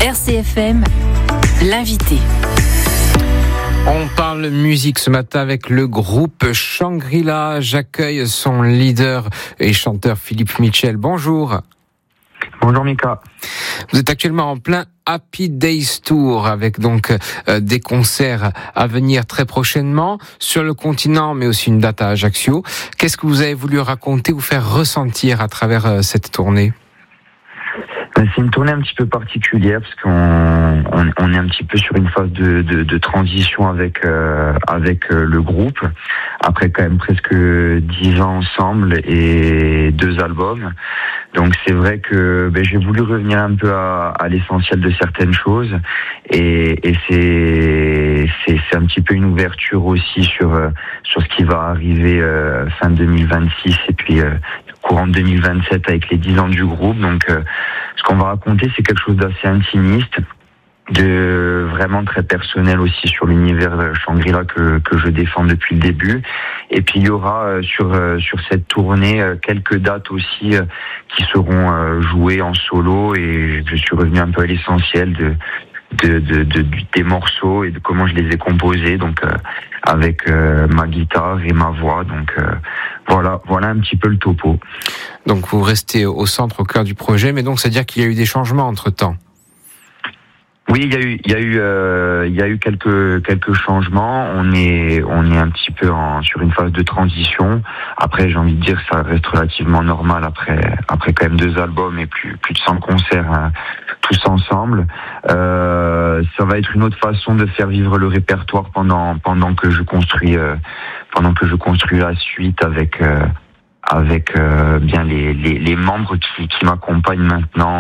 RCFM, l'invité. On parle musique ce matin avec le groupe Shangri-La. J'accueille son leader et chanteur Philippe Mitchell. Bonjour. Bonjour Mika. Vous êtes actuellement en plein Happy Days Tour avec donc des concerts à venir très prochainement sur le continent, mais aussi une date à Ajaccio. Qu'est-ce que vous avez voulu raconter ou faire ressentir à travers cette tournée ? C'est une tournée un petit peu particulière parce qu'on est un petit peu sur une phase de transition avec le groupe. Après quand même presque 10 ans ensemble et 2 albums. Donc c'est vrai que j'ai voulu revenir un peu à l'essentiel de certaines choses et c'est un petit peu une ouverture aussi sur ce qui va arriver fin 2026 et puis courant 2027 avec les 10 ans du groupe. Donc ce qu'on va raconter, c'est quelque chose d'assez intimiste, de vraiment très personnel aussi sur l'univers Shangri-La que je défends depuis le début. Et puis il y aura sur cette tournée quelques dates aussi qui seront jouées en solo, et je suis revenu un peu à l'essentiel des morceaux et de comment je les ai composés, donc avec ma guitare et ma voix. Donc voilà un petit peu le topo. Donc vous restez au centre, au cœur du projet, mais donc ça veut dire qu'il y a eu des changements entre-temps. Oui, il y a eu quelques changements. On est un petit peu sur une phase de transition. Après, j'ai envie de dire que ça reste relativement normal après quand même 2 albums et plus de 100 concerts tous ensemble. Ça va être une autre façon de faire vivre le répertoire pendant que je construis la suite avec bien les membres qui m'accompagnent maintenant